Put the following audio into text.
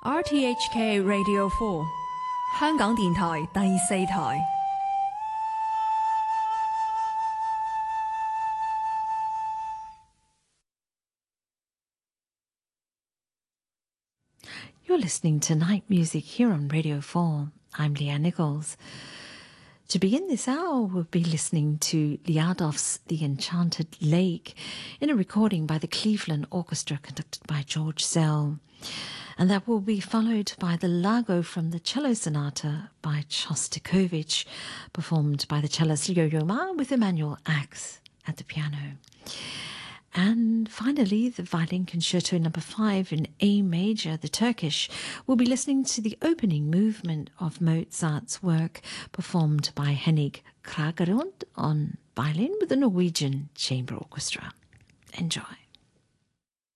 RTHK Radio 4香港電台第四台。 You're listening to Night Music here on Radio 4. I'm Leanne Nichols. To begin this hour, we'll be listening to Liadov's The Enchanted Lake in a recording by the Cleveland Orchestra conducted by George Szell. And that will be followed by the Lago from the Cello Sonata by Shostakovich, performed by the cellist Leo Yoma with Emanuel Ax at the piano. And finally, the Violin Concerto No. 5 in A major, the Turkish, will be listening to the opening movement of Mozart's work performed by Henning Kragerund on violin with the Norwegian Chamber Orchestra. Enjoy.